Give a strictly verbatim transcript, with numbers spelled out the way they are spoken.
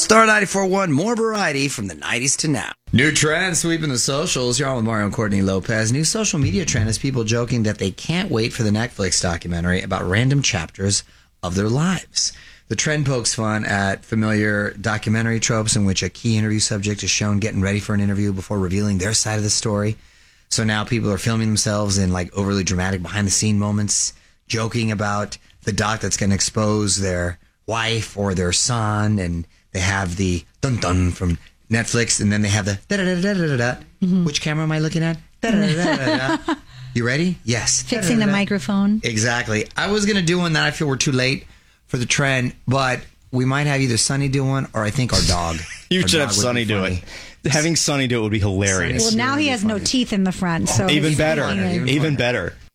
Star ninety-four point one, more variety from the nineties to now. New trend sweeping the socials. You're on with Mario and Courtney Lopez. New social media trend is people joking that they can't wait for the Netflix documentary about random chapters of their lives. The trend pokes fun at familiar documentary tropes in which a key interview subject is shown getting ready for an interview before revealing their side of the story. So now people are filming themselves in like overly dramatic behind-the-scene moments, joking about the doc that's going to expose their wife or their son, and they have the dun-dun from Netflix, and then they have the da-da-da-da-da-da. Mm-hmm. Which camera am I looking at? Da-da-da-da-da-da. You ready? Yes. Fixing the microphone. Exactly. I was going to do one that I feel we're too late for the trend, but we might have either Sonny do one, or I think our dog. You our should dog have Sonny do it. Having Sonny do it would be hilarious. Well, now he has funny. no teeth in the front, so Even it's better. funny. Even, Even better.